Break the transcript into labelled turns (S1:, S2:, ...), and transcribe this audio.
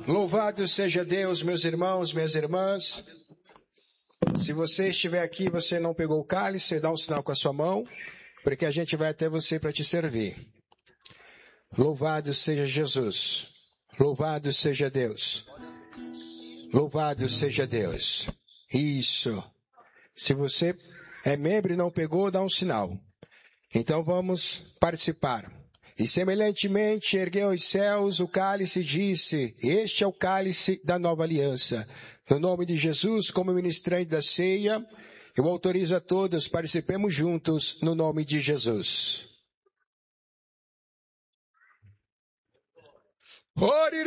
S1: Louvado seja Deus, meus irmãos, minhas irmãs. Se você estiver aqui e você não pegou o cálice, dá um sinal com a sua mão, porque a gente vai até você para te servir. Louvado seja Jesus. Louvado seja Deus. Louvado seja Deus. Isso. Se você é membro e não pegou, dá um sinal. Então vamos participar. E semelhantemente ergueu os céus o cálice e disse: Este é o cálice da nova aliança. No nome de Jesus, como ministrante da ceia, eu autorizo a todos, participemos juntos no nome de Jesus.